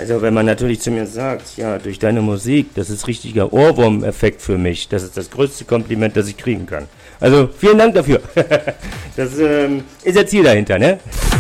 Also wenn man natürlich zu mir sagt, ja, durch deine Musik, das ist richtiger Ohrwurm-Effekt für mich. Das ist das größte Kompliment, das ich kriegen kann. Also vielen Dank dafür. Das ist ja Ziel dahinter, ne?